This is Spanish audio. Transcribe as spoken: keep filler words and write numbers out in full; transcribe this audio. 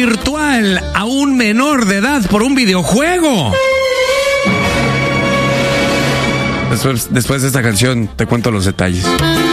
virtual a un menor de edad por un videojuego. Después, después de esta canción te cuento los detalles.